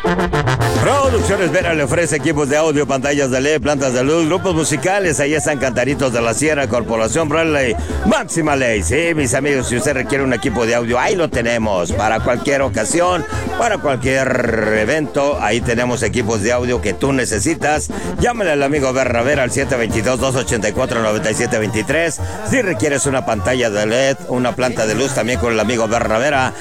Producciones Vera le ofrece equipos de audio, pantallas de LED, plantas de luz, grupos musicales. Ahí están Cantaritos de la Sierra, Corporación Bradley, Máxima Ley. Sí, mis amigos, si usted requiere un equipo de audio, ahí lo tenemos. Para cualquier ocasión, para cualquier evento, ahí tenemos equipos de audio que tú necesitas. Llámale al amigo Berra Vera al 722-284-9723. Si requieres una pantalla de LED, una planta de luz, también con el amigo Berra Vera,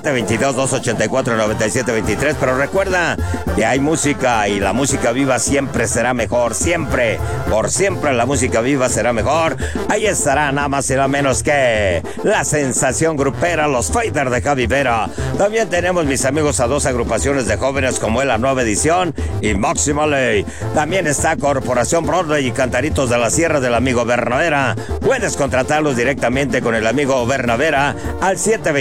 722-284-9723. Pero recuerda que hay música y la música viva siempre será mejor, siempre, por siempre la música viva será mejor. Ahí estará nada más y nada menos que la sensación grupera, los Fighters de Javi Vera. También tenemos, mis amigos, a dos agrupaciones de jóvenes como es La Nueva Edición y Máxima Ley. También está Corporación Broadway y Cantaritos de la Sierra del amigo Bernavera. Puedes contratarlos directamente con el amigo Bernavera al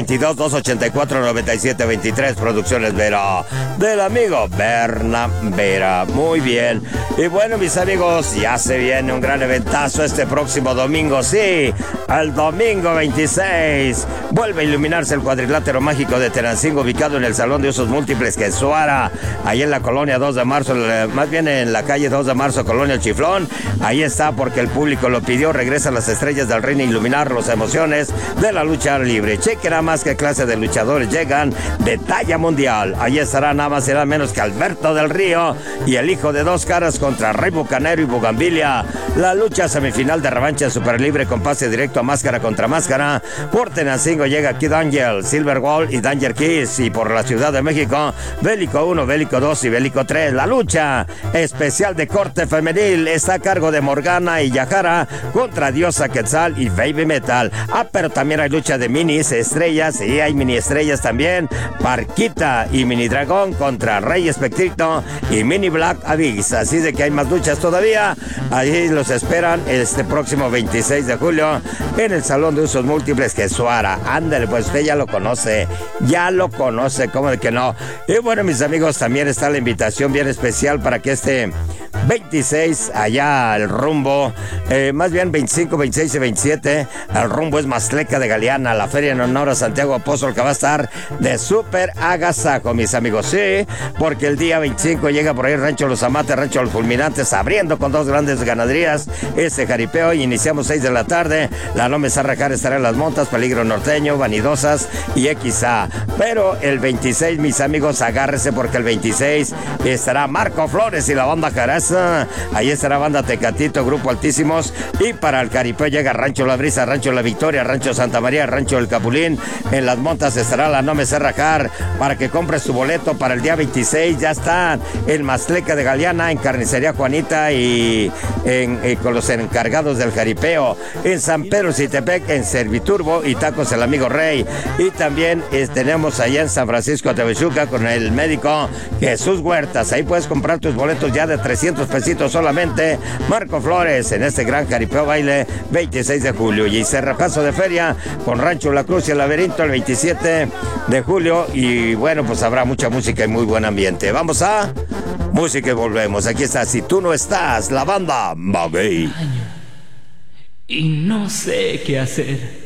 722-284-9723. Producciones Vera, del amigo Bernavera. Muy bien. Y bueno, mis amigos, ya se viene un gran eventazo este próximo domingo. Sí, el domingo 26 vuelve a iluminarse el cuadrilátero mágico de Tenancingo, ubicado en el Salón de Usos Múltiples Quesuara, ahí en la colonia 2 de marzo, más bien en la calle 2 de marzo, colonia El Chiflón. Ahí está porque el público lo pidió. Regresan las estrellas del ring a iluminar las emociones de la lucha libre. Cheque nada más qué clase de luchadores llegan de talla mundial. Ahí estará nada más y nada menos que Alberto del Río y el hijo de dos caras contra Rey Bucanero y Bugambilia. La lucha semifinal de revancha super libre con pase directo a máscara contra máscara. Por Tenancingo llega Kid Angel, Silver Wall y Danger Kiss. Y por la Ciudad de México, Bélico 1, Bélico 2 y Bélico 3. La lucha especial de corte femenil está a cargo de Morgana y Yajara contra Diosa Quetzal y Baby Metal. Pero también hay lucha de minis estrellas y hay mini estrellas también. Parquita y Mini Dragón contra Rey Espectrito y Mini Black Abyss. Así de que hay más luchas todavía. Ahí los esperan este próximo 26 de julio en el Salón de Usos Múltiples Quesuara. Ándale, pues usted ya lo conoce, ¿cómo de que no? Y bueno, mis amigos, también está la invitación bien especial para que este 26 allá el rumbo, más bien 25, 26 y 27, el rumbo es Maztleca de Galeana, la feria en honor a Santiago Apóstol, que va a estar de súper agasajo, mis amigos. Sí, porque el día 25 llega por ahí Rancho Los Amates, Rancho Los Fulminantes, abriendo con dos grandes ganaderías ese jaripeo, y iniciamos 6 de la tarde. La Nome Sarrajar estará en Las Montas, Peligro Norteño, Vanidosas y XA. Pero el 26, mis amigos, agárrese porque el 26 estará Marco Flores y la banda Caraza. Ahí estará banda Tecatito, Grupo Altísimos. Y para el jaripeo llega Rancho La Brisa, Rancho La Victoria, Rancho Santa María, Rancho El Capulín. En Las Montas estará la Nome Sarrajar para que compre su boleto para el día 26. Ya está en Maztleca de Galeana, en Carnicería Juanita y con los encargados del jaripeo. En San Pedro Citepec, en Serviturbo y Tacos el Amigo Rey. Y también tenemos allá en San Francisco Tepechuca con el médico Jesús Huertas. Ahí puedes comprar tus boletos ya de 300 pesitos solamente. Marco Flores en este gran jaripeo baile 26 de julio. Y cerrajazo de feria con Rancho La Cruz y el Laberinto el 27 de julio. Y bueno, pues habrá mucha música y muy buen ambiente. Vamos a música y volvemos. Aquí está Si Tú No Estás, la banda Maguey. Y no sé qué hacer.